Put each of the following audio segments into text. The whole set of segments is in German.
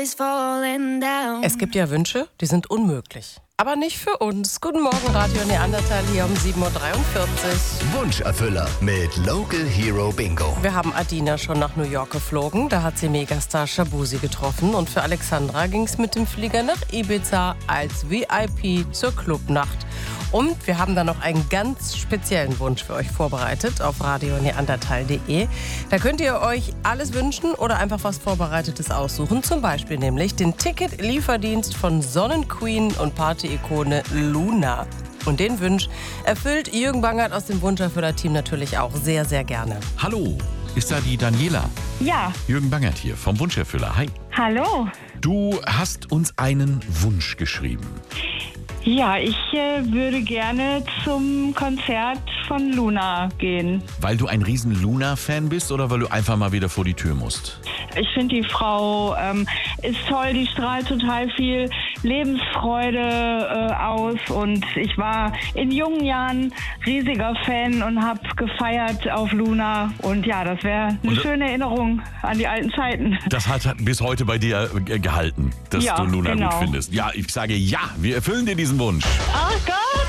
is falling down. Es gibt ja Wünsche, die sind unmöglich. Aber nicht für uns. Guten Morgen, Radio Neandertal hier um 7.43 Uhr. Wunscherfüller mit Local Hero Bingo. Wir haben Adina schon nach New York geflogen. Da hat sie Megastar Shabuzi getroffen. Und für Alexandra ging es mit dem Flieger nach Ibiza als VIP zur Clubnacht. Und wir haben da noch einen ganz speziellen Wunsch für euch vorbereitet auf radioneandertal.de. Da könnt ihr euch alles wünschen oder einfach was Vorbereitetes aussuchen. Zum Beispiel nämlich den Ticket-Lieferdienst von Sonnenqueen und Party-Ikone Luna. Und den Wunsch erfüllt Jürgen Bangert aus dem Wunscherfüller-Team natürlich auch sehr, sehr gerne. Hallo, ist da die Daniela? Ja. Jürgen Bangert hier vom Wunscherfüller. Hi. Hallo. Du hast uns einen Wunsch geschrieben. Ja, ich würde gerne zum Konzert von Luna gehen. Weil du ein riesen Luna-Fan bist oder weil du einfach mal wieder vor die Tür musst? Ich finde, die Frau ist toll, die strahlt total viel Lebensfreude aus. Und ich war in jungen Jahren riesiger Fan und habe gefeiert auf Luna. Und ja, das wäre eine schöne Erinnerung an die alten Zeiten. Das hat bis heute bei dir gehalten, dass du Luna gut findest. Ja, ich sage ja, wir erfüllen dir diesen Wunsch. Ach Gott!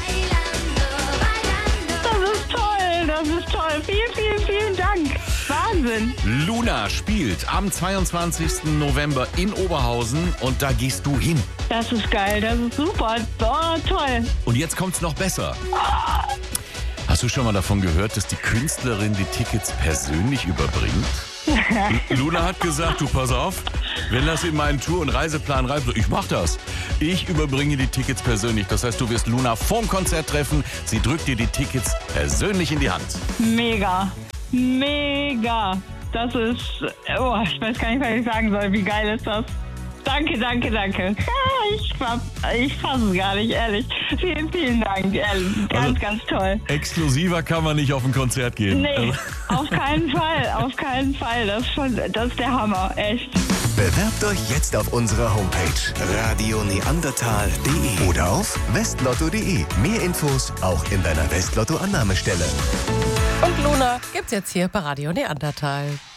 Das ist toll. Vielen Dank. Wahnsinn. Luna spielt am 22. November in Oberhausen und da gehst du hin. Das ist geil, das ist super. Oh, toll. Und jetzt kommt's noch besser. Hast du schon mal davon gehört, dass die Künstlerin die Tickets persönlich überbringt? Luna hat gesagt, du pass auf, wenn das in meinen Tour- und Reiseplan reift, ich mach das. Ich überbringe die Tickets persönlich. Das heißt, du wirst Luna vorm Konzert treffen. Sie drückt dir die Tickets persönlich in die Hand. Mega. Das ist, ich weiß gar nicht, was ich sagen soll. Wie geil ist das? Danke. Ich fasse es gar nicht, ehrlich. Vielen Dank, ehrlich. Ganz toll. Exklusiver kann man nicht auf ein Konzert gehen. Nee, auf keinen Fall. Das ist der Hammer, echt. Bewerbt euch jetzt auf unserer Homepage radioneandertal.de oder auf westlotto.de. Mehr Infos auch in deiner Westlotto-Annahmestelle. Und Luna gibt's jetzt hier bei Radio Neandertal.